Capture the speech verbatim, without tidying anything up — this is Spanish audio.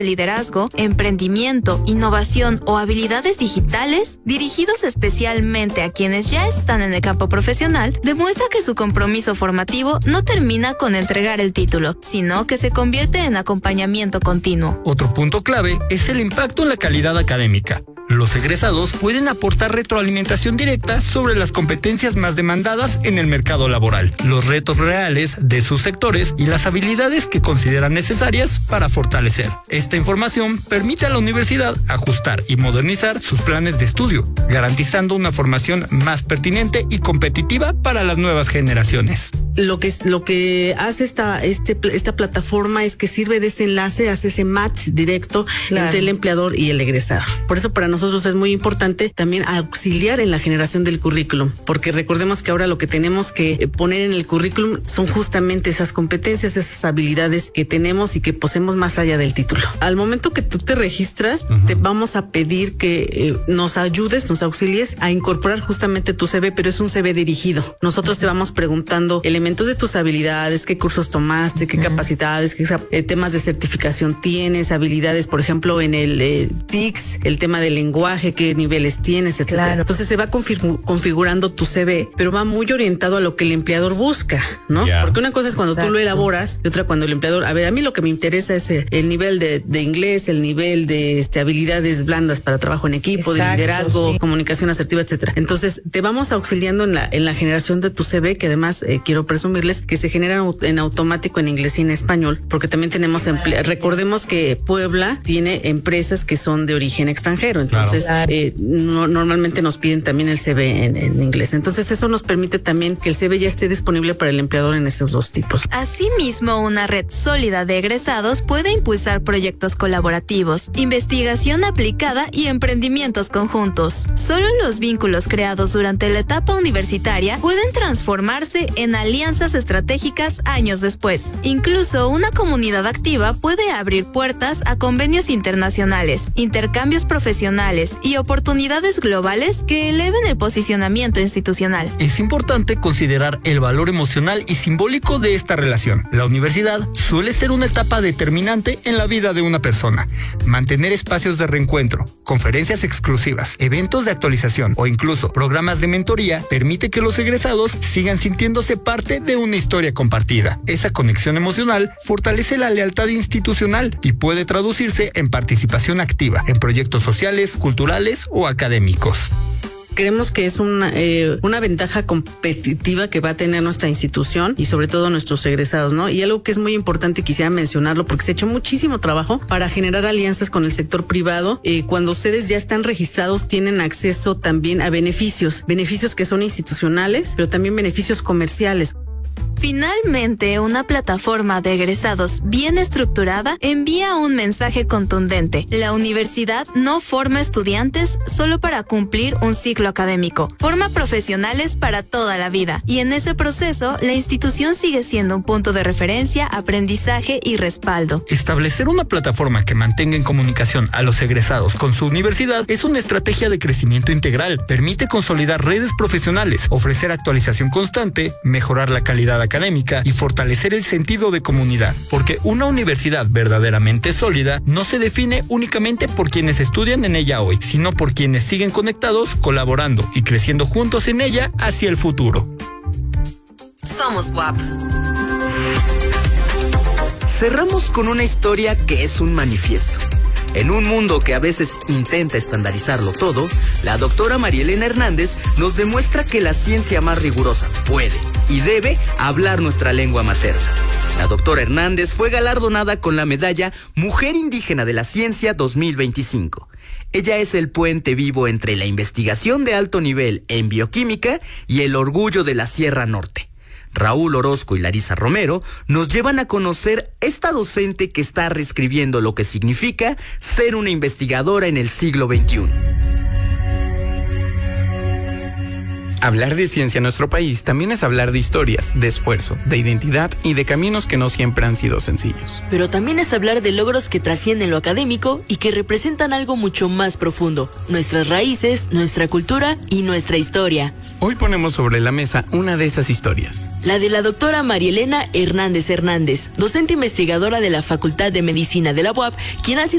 liderazgo, emprendimiento, innovación o habilidades digitales, dirigidos especialmente a quienes ya están en el campo profesional, demuestra que su compromiso formativo no termina con entregar el título, sino que se convierte en acompañamiento continuo. Otro punto clave es el impacto en la calidad académica. Los egresados pueden aportar retroalimentación directa sobre las competencias más demandadas en el mercado laboral, los retos reales de sus sectores y las habilidades que consideran necesarias para fortalecer. Esta información permite a la universidad ajustar y modernizar sus planes de estudio, garantizando una formación más pertinente y competitiva para las nuevas generaciones. Lo que, lo que hace esta, este, esta plataforma es que sirve de ese enlace, hace ese match directo claro. entre el empleador y el egresado. Por eso para nosotros es muy importante también auxiliar en la generación del currículum, porque recordemos que ahora lo que tenemos que poner en el currículum son justamente esas competencias, esas habilidades que tenemos y que poseemos más allá del título. Al momento que tú te registras, uh-huh. te vamos a pedir que eh, nos ayudes, nos auxilies a incorporar justamente tu C V, pero es un C V dirigido. Nosotros uh-huh. te vamos preguntando elementos de tus habilidades, qué cursos tomaste, qué uh-huh. capacidades, qué eh, temas de certificación tienes, habilidades, por ejemplo, en el eh, T I C S, el tema del lenguaje, qué niveles tienes, etcétera. Claro. Entonces se va config- configurando tu C V, pero va muy orientado a lo que el empleador busca, ¿no? Yeah. Porque una cosa es cuando Exacto. tú lo elaboras y otra cuando el empleador, a ver, a mí lo que me interesa es el, el nivel de, de inglés, el nivel de este, habilidades blandas para trabajo en equipo, Exacto, de liderazgo, sí. comunicación asertiva, etcétera. Entonces te vamos auxiliando en la, en la generación de tu C V, que además eh, quiero presumirles que se genera en automático en inglés y en español, porque también tenemos emple- recordemos que Puebla tiene empresas que son de origen extranjero, entonces claro. eh, no, normalmente nos piden también el C V en, en inglés. Entonces eso nos permite también que el C V ya esté disponible para el empleador en esos dos tipos. Asimismo, una red sólida de egresados puede impulsar proyectos colaborativos, investigación aplicada y emprendimientos conjuntos. Solo los vínculos creados durante la etapa universitaria pueden transformarse en alianzas estratégicas años después. Incluso una comunidad activa puede abrir puertas a convenios internacionales, intercambios profesionales y oportunidades globales que eleven el posicionamiento institucional. Es importante considerar el valor emocional y simbólico de esta relación. La universidad suele ser una etapa determinante en la vida de una persona. Mantener espacios de reencuentro, conferencias exclusivas, eventos de actualización o incluso programas de mentoría permite que los egresados sigan sintiéndose parte de una historia compartida. Esa conexión emocional fortalece la lealtad institucional y puede traducirse en participación activa en proyectos sociales, culturales o académicos. Creemos que es una, eh, una ventaja competitiva que va a tener nuestra institución y sobre todo nuestros egresados, ¿no? Y algo que es muy importante, quisiera mencionarlo porque se ha hecho muchísimo trabajo para generar alianzas con el sector privado. Eh, cuando ustedes ya están registrados, tienen acceso también a beneficios, beneficios que son institucionales, pero también beneficios comerciales. Finalmente, una plataforma de egresados bien estructurada envía un mensaje contundente. La universidad no forma estudiantes solo para cumplir un ciclo académico, forma profesionales para toda la vida. Y en ese proceso, la institución sigue siendo un punto de referencia, aprendizaje y respaldo. Establecer una plataforma que mantenga en comunicación a los egresados con su universidad es una estrategia de crecimiento integral. Permite consolidar redes profesionales, ofrecer actualización constante, mejorar la calidad académica académica y fortalecer el sentido de comunidad, porque una universidad verdaderamente sólida no se define únicamente por quienes estudian en ella hoy, sino por quienes siguen conectados, colaborando y creciendo juntos en ella hacia el futuro. Somos W A P. Cerramos con una historia que es un manifiesto. En un mundo que a veces intenta estandarizarlo todo, la doctora Marielena Hernández nos demuestra que la ciencia más rigurosa puede y debe hablar nuestra lengua materna. La doctora Hernández fue galardonada con la medalla Mujer Indígena de la Ciencia dos mil veinticinco. Ella es el puente vivo entre la investigación de alto nivel en bioquímica y el orgullo de la Sierra Norte. Raúl Orozco y Larisa Romero nos llevan a conocer esta docente que está reescribiendo lo que significa ser una investigadora en el siglo veintiuno. Hablar de ciencia en nuestro país también es hablar de historias, de esfuerzo, de identidad y de caminos que no siempre han sido sencillos. Pero también es hablar de logros que trascienden lo académico y que representan algo mucho más profundo, nuestras raíces, nuestra cultura y nuestra historia. Hoy ponemos sobre la mesa una de esas historias. La de la doctora Marielena Hernández Hernández, docente investigadora de la Facultad de Medicina de la U A P, quien ha sido